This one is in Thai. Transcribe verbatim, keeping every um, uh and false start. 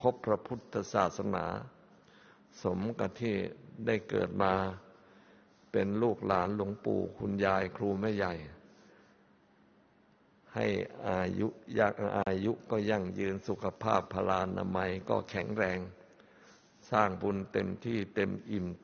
พบพระพุทธศาสนาสมกับที่ได้เกิดมาเป็นลูกหลานหลวงปู่คุณยายครูแม่ใหญ่ให้อายุยักอายุก็ยั่งยืนสุขภาพพลานามัยก็แข็งแรงสร้างบุญเต็มที่เต็มอิ่ม